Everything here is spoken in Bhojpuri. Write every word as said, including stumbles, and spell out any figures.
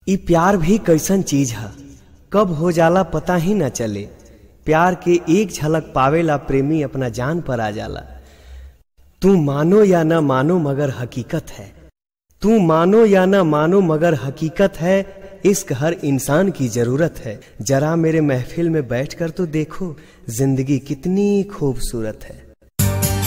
ई प्यार भी कैसन चीज है, कब हो जाला पता ही न चले। प्यार के एक झलक पावेला प्रेमी अपना जान पर आ जाला। तू मानो या न मानो मगर हकीकत है, तू मानो या न मानो मगर हकीकत है। इश्क हर इंसान की जरूरत है। जरा मेरे महफिल में बैठकर तो देखो, जिंदगी कितनी खूबसूरत है।